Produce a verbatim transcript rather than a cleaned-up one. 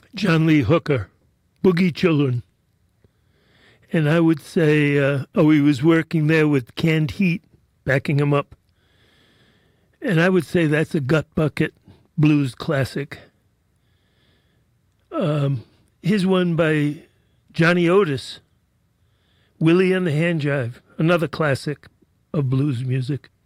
John Lee Hooker, Boogie Children. And I would say, uh, oh, he was working there with Canned Heat, backing him up. And I would say that's a gut bucket blues classic. Um, here's one by Johnny Otis, Willie and the Hand Jive, another classic of blues music.